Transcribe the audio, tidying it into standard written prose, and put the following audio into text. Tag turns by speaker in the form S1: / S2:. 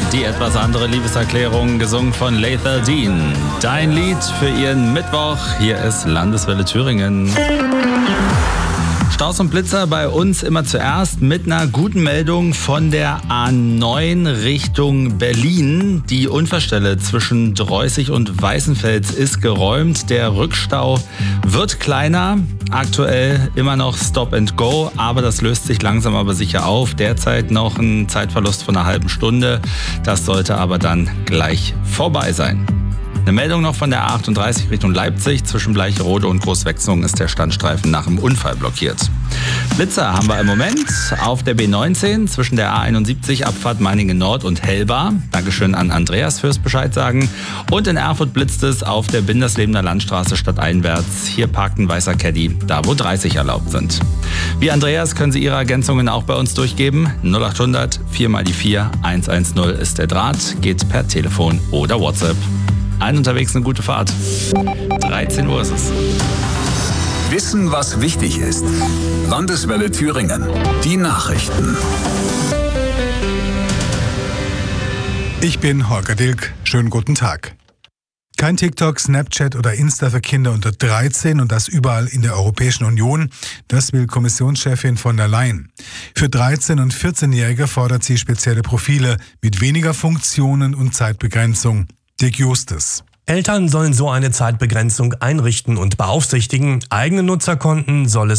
S1: Die etwas andere Liebeserklärung, gesungen von Lethal Dean. Dein Lied für Ihren Mittwoch. Hier ist Landeswelle Thüringen. Staus und Blitzer bei uns immer zuerst mit einer guten Meldung von der A9 Richtung Berlin. Die Unfallstelle zwischen Dreußig und Weißenfels ist geräumt. Der Rückstau wird kleiner. Aktuell immer noch Stop and Go, aber das löst sich langsam aber sicher auf. Derzeit noch ein Zeitverlust von einer halben Stunde. Das sollte aber dann gleich vorbei sein. Eine Meldung noch von der A38 Richtung Leipzig. Zwischen Bleicherode und Großwechslung ist der Standstreifen nach dem Unfall blockiert. Blitzer haben wir im Moment auf der B19 zwischen der A71 Abfahrt Meiningen Nord und Hellbar. Dankeschön an Andreas fürs Bescheid sagen. Und in Erfurt blitzt es auf der Binderslebener Landstraße stadteinwärts. Hier parkt ein weißer Caddy, da wo 30 erlaubt sind. Wie Andreas können Sie Ihre Ergänzungen auch bei uns durchgeben. 0800 4 mal die 4 110 ist der Draht. Geht per Telefon oder WhatsApp. Allen unterwegs eine gute Fahrt. 13 Uhr ist es.
S2: Wissen, was wichtig ist. Landeswelle Thüringen. Die Nachrichten.
S3: Ich bin Holger Dilk. Schönen guten Tag. Kein TikTok, Snapchat oder Insta für Kinder unter 13 und das überall in der Europäischen Union. Das will Kommissionschefin von der Leyen. Für 13- und 14-Jährige fordert sie spezielle Profile mit weniger Funktionen und Zeitbegrenzung. Dirk Justus.
S4: Eltern sollen so eine Zeitbegrenzung einrichten und beaufsichtigen. Eigene Nutzerkonten soll es